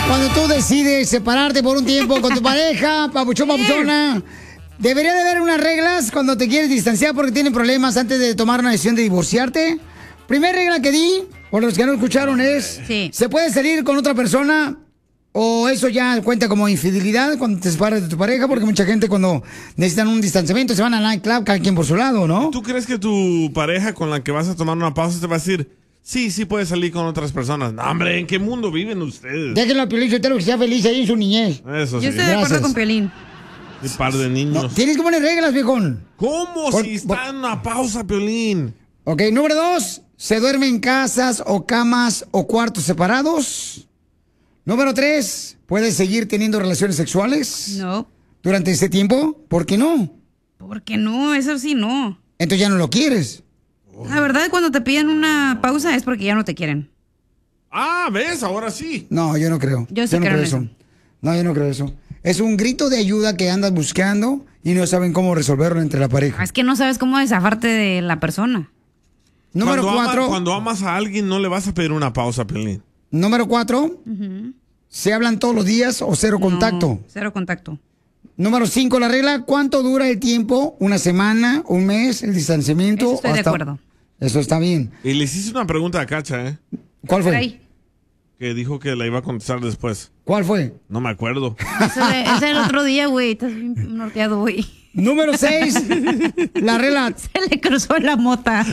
Cuando tú decides separarte por un tiempo con tu pareja, papuchón, papuchona, debería de haber unas reglas cuando te quieres distanciar porque tienen problemas antes de tomar una decisión de divorciarte. Primera regla que di, por los que no escucharon, es: ¿se puede salir con otra persona o eso ya cuenta como infidelidad cuando te separas de tu pareja? Porque mucha gente cuando necesitan un distanciamiento se van al nightclub, cada quien por su lado, ¿no? ¿Tú crees que tu pareja con la que vas a tomar una pausa te va a decir, sí puedes salir con otras personas? No, hombre, ¿en qué mundo viven ustedes? Déjenlo a Piolín Sotelo que sea feliz ahí en su niñez. Eso sí. Yo estoy de acuerdo con Piolín. Un par de niños. No, tienes que poner reglas, viejón. ¿Cómo? Si está en una pausa, Piolín. Ok, número 2, ¿se duerme en casas o camas o cuartos separados? Número 3, ¿puedes seguir teniendo relaciones sexuales? No. ¿Durante ese tiempo? ¿Por qué no? Porque no, eso sí no. Entonces ya no lo quieres. La verdad, cuando te piden una pausa es porque ya no te quieren. Ah, ¿ves? Ahora sí. No, yo no creo. Yo sí no creo en eso. eso. No, yo no creo eso. Es un grito de ayuda que andas buscando y no saben cómo resolverlo entre la pareja. Es que no sabes cómo desafarte de la persona. Número 4. Cuando amas a alguien no le vas a pedir una pausa, Piolín. Número 4. ¿Se hablan todos los días o cero contacto? Cero contacto. Número 5, la regla: ¿cuánto dura el tiempo? ¿Una semana? ¿Un mes? ¿El distanciamiento? Eso estoy de acuerdo. Eso está bien. Y le hiciste una pregunta a Cacha, ¿eh? ¿Cuál fue? Que dijo que la iba a contestar después. ¿Cuál fue? No me acuerdo. Ese el otro día, güey. Estás bien norteado, güey. Número 6, la regla. Se le cruzó la mota.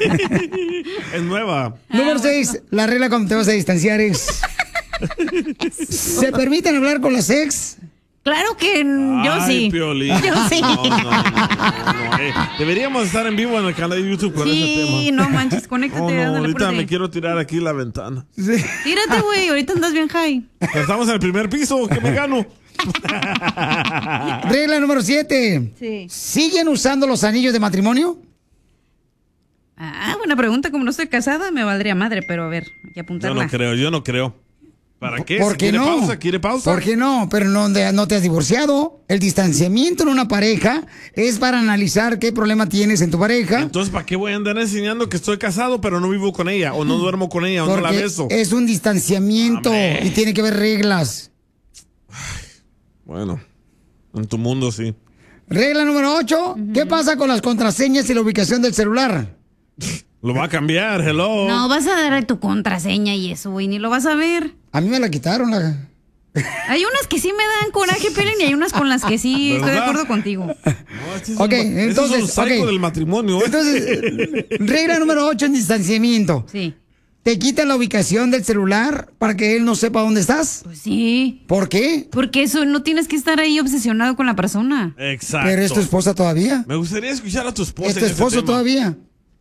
Es nueva. Número 6, la regla cuando te vas a distanciar es: ¿se permiten hablar con las ex? Claro que yo Ay, sí. Piolín. Yo sí. No, deberíamos estar en vivo en el canal de YouTube con ese tema. Sí, no manches, conéctate. ándale, ahorita apúrate. me quiero tirar aquí la ventana. Tírate, güey, ahorita andas bien high. Pero estamos en el primer piso, ¿qué me gano? Regla número 7. Sí. ¿Siguen usando los anillos de matrimonio? Ah, buena pregunta. Como no estoy casada, me valdría madre, pero a ver, hay que apuntarla. Yo no creo. ¿Para qué? ¿Por Si qué quiere no? pausa, ¿quiere pausa? ¿Por qué no? Pero no te has divorciado. El distanciamiento en una pareja es para analizar qué problema tienes en tu pareja. Entonces, ¿para qué voy a andar enseñando que estoy casado pero no vivo con ella? O no duermo con ella, o no la Porque beso. es un distanciamiento y tiene que haber reglas. Bueno, en tu mundo sí. Regla número 8. ¿Qué pasa con las contraseñas y la ubicación del celular? Lo va a cambiar, hello. No, vas a dar tu contraseña y eso, güey, ni lo vas a ver. A mí me la quitaron. Hay unas que sí me dan coraje, Piolín, y hay unas con las que sí estoy de acuerdo contigo. Ok, entonces, es un psycho del matrimonio. Entonces, regla número 8 en distanciamiento. Sí. ¿Te quitan la ubicación del celular para que él no sepa dónde estás? Pues sí. ¿Por qué? Porque eso no tienes que estar ahí obsesionado con la persona. Exacto. Pero es tu esposa todavía. Me gustaría escuchar a tu esposa. Es tu en ese esposo tema. todavía.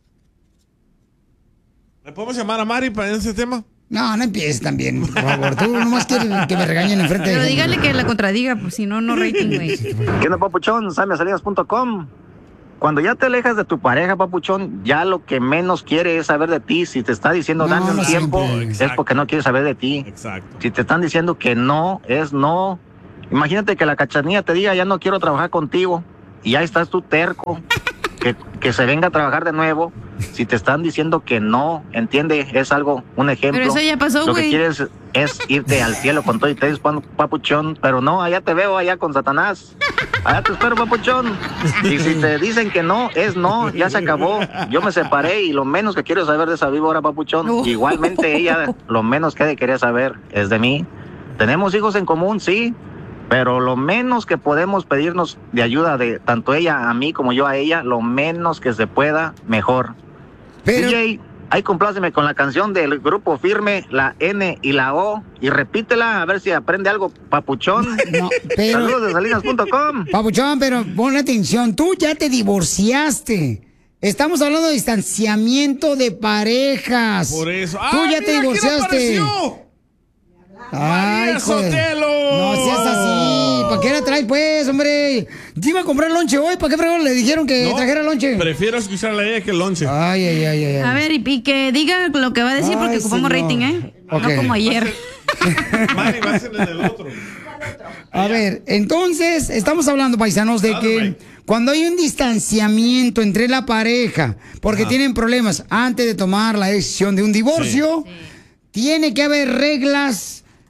¿Le podemos llamar a Mari para ese tema? No empieces también, por favor. Tú nomás quieres que me regañen enfrente de... Pero dígale que la contradiga, pues si no, no rating, güey. ¿Qué onda, papuchón? SamySalinas.com. Cuando ya te alejas de tu pareja, papuchón, ya lo que menos quiere es saber de ti. Si te está diciendo dame un tiempo, es porque no quiere saber de ti. Exacto. Si te están diciendo que no, es no. Imagínate que la Cachanilla te diga ya no quiero trabajar contigo. Y ya estás tú terco. Que se venga a trabajar de nuevo. Si te están diciendo que no, entiende, es algo, un ejemplo. Pero eso ya pasó, Lo que güey. quieres es irte al cielo con todo y te dices, papuchón, pero no, allá te veo, allá con Satanás. Allá te espero, papuchón. Y si te dicen que no, es no, ya se acabó. Yo me separé y lo menos que quiero saber de esa víbora, papuchón. Igualmente ella, lo menos que quería saber es de mí. Tenemos hijos en común, sí. Pero lo menos que podemos pedirnos de ayuda de tanto ella a mí como yo a ella, lo menos que se pueda, mejor. Pero... DJ, ahí compláceme con la canción del grupo Firme, la N y la O, y repítela a ver si aprende algo, papuchón. No, pero... Saludos de Salinas.com. Papuchón, pero pon atención, tú ya te divorciaste. Estamos hablando de distanciamiento de parejas. Por eso. Tú ¡Ay, ya te mira quién divorciaste. apareció! Ay, ¡María joder. Sotelo! No seas así. ¿Para qué la traes, pues, hombre? Te iba a comprar lonche hoy. ¿Para qué fregón le dijeron que No, trajera lonche? Prefiero escucharla a ella que el lonche. Ay. A ver, y que diga lo que va a decir porque Ay, ocupamos señor. rating, ¿eh? Ok. No como ayer. Mari va a ser en el otro. A ver, entonces, estamos hablando, paisanos, de que cuando hay un distanciamiento entre la pareja, porque tienen problemas antes de tomar la decisión de un divorcio, tiene que haber reglas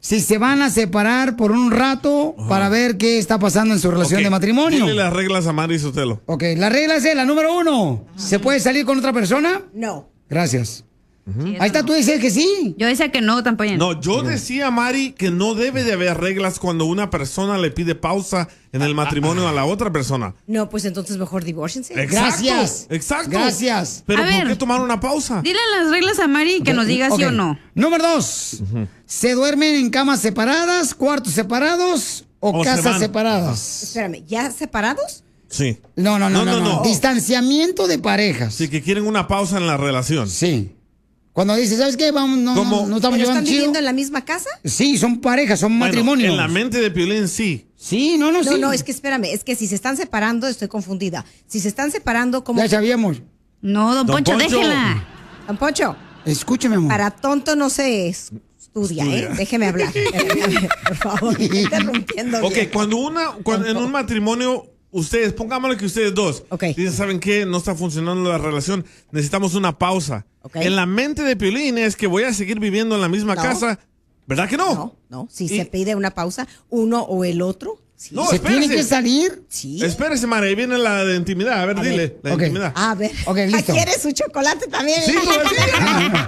si se van a separar por un rato para ver qué está pasando en su relación Ok, de matrimonio. Dile las reglas a Mari Sotelo. Ok, la regla es la número 1. ¿Se puede salir con otra persona? No. Gracias. Sí, Ahí está, eso tú dices que sí. Yo decía que no, tampoco. No, yo decía, Mari, que no debe de haber reglas cuando una persona le pide pausa en el matrimonio a la otra persona. No, pues entonces mejor divórciense. Gracias. Exacto. Gracias. Pero A ¿por ver. qué tomar una pausa? Dile las reglas a Mari que nos diga sí Ok. o no. Número 2. ¿Se duermen en camas separadas, cuartos separados o O se casas van. separadas? Espérame, ¿ya separados? Sí. No. No. Distanciamiento de parejas. Sí, que quieren una pausa en la relación. Sí. Cuando dices, ¿sabes qué? Vamos, no estamos ¿Pero llevando están chido. viviendo en la misma casa? Sí, son parejas, son Bueno, matrimonios. en la mente de Piolín, sí. Sí, no, No, sí. no, es que espérame, es que si se están separando, estoy confundida. Si se están separando, ¿cómo? Ya sabíamos. No, don Poncho, déjela. Don Poncho, Escúchame, amor. para tonto no se estudia, ¿eh? Déjeme hablar. Por favor, me está interrumpiendo. Ok, bien. cuando en un matrimonio, ustedes, pongámosle que ustedes dos, Ok. dicen, ¿saben qué? No está funcionando la relación, necesitamos una pausa. Ok. En la mente de Piolín es que voy a seguir viviendo en la misma No. casa, ¿verdad que no? No. Si Y- se pide una pausa, uno o el otro. Sí. No, ¿Se espérese. tiene que salir? Sí. Espérese, Mara, ahí viene la de intimidad. A ver, A ver. dile, la Ok. intimidad. A ver. Ok, listo. ¿Quiere su chocolate también? Sí, todo el día.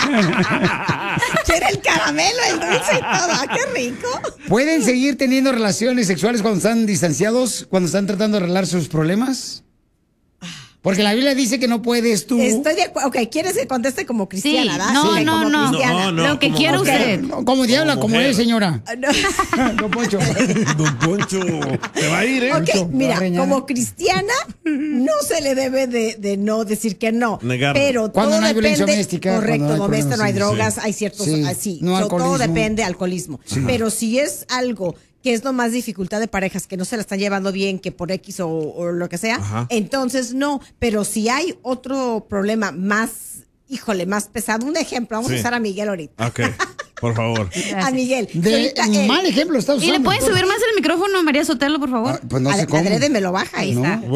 ¿Quiere el caramelo, el dulce y todo? ¡Ah, qué rico! ¿Pueden seguir teniendo relaciones sexuales cuando están distanciados, cuando están tratando de arreglar sus problemas? Porque la Biblia dice que no puedes tú. Estoy de acuerdo. Ok, ¿quieres que conteste como cristiana, Sí. ¿verdad? No, Ok, no, como no. cristiana. No, Lo que como quiera mujer. usted. No, como diabla, como mujer. es, señora. No. Don Poncho. Don Poncho, te va a ir, ¿eh? Ok, Poncho, mira, va a reñar. como cristiana, no se le debe de no decir que no. Negarlo. Pero Cuando todo no hay violencia depende. doméstica, Correcto, cuando no hay doméstica, no hay problemas, drogas, sí. hay ciertos. Sí, Así. no todo alcoholismo. depende, alcoholismo. Pero si es algo que es lo más dificultad de parejas, que no se la están llevando bien, que por X o lo que sea, Ajá. entonces no. Pero si hay otro problema más, híjole, más pesado, un ejemplo, vamos Sí. a usar a Miguel ahorita. Ok, por favor. A Miguel. De Ahorita él- mal ejemplo está usando. ¿Y le puedes subir más el micrófono a María Sotelo, por favor? Ah, pues no sé cómo. Adrede me lo baja, ahí No. está.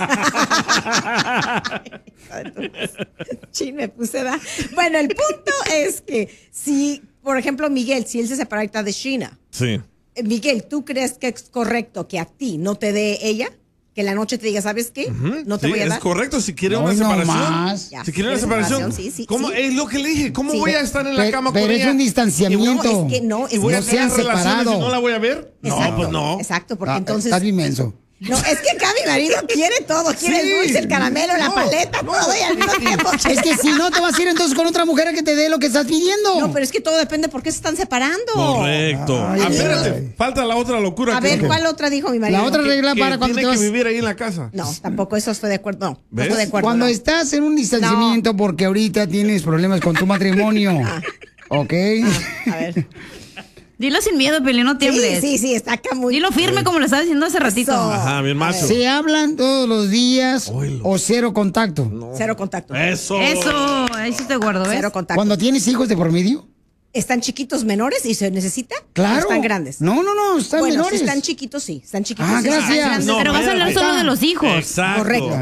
Chin, me puse da. Bueno, el punto es que si, por ejemplo, Miguel, si él se separa ahorita de Sheena, Sí. Miguel, ¿tú crees que es correcto que a ti no te dé ella? Que en la noche te diga, ¿sabes qué? No te Sí, voy a es dar. correcto. Si quiere No, una no separación. más. Ya, Si quiere una ¿quieres separación. separación? Sí, ¿Cómo? sí. Es lo que le dije. ¿Cómo Sí. voy a estar en la Pero- cama pero con es ella? un distanciamiento. No, es que no, Y voy no a sean tener relaciones separados. y no la voy a ver. Exacto, No, pues no. Exacto, porque Ah, entonces. Estás inmenso. No, es que acá mi marido quiere todo. Quiere Sí. el dulce, el caramelo, la No, paleta, no. todo y al mismo tiempo. Es que si no, te vas a ir entonces con otra mujer a que te dé lo que estás pidiendo. No, pero es que todo depende por qué se están separando. Correcto. Ay, Ah, ay, espérate, ay. falta la otra locura. A que- ver, ¿cuál otra dijo mi marido? La otra regla que para cuando te tiene vas. que vivir ahí en la casa. No, tampoco eso estoy de acuerdo. No, no ¿Ves? estoy de acuerdo. Cuando no. estás en un distanciamiento porque ahorita tienes problemas con tu matrimonio. ¿Ok? A ver. Dilo sin miedo, Pili, no tiembles. Sí, está acá muy. Dilo firme como lo estaba diciendo hace ratito. Eso. Ajá, bien macho. ¿Se hablan todos los días Oílo. o cero contacto? Cero contacto. Eso. Eso, ahí sí te guardo, ¿ves? Cero contacto. Cuando tienes hijos de por medio. ¿Están chiquitos menores y se necesita? Claro. ¿O están grandes? No, están bueno, menores. si están chiquitos, sí. Están chiquitos. Ah, sí, están gracias. grandes. No, Pero vas a hablar espérate. solo de los hijos. Exacto. Correcto.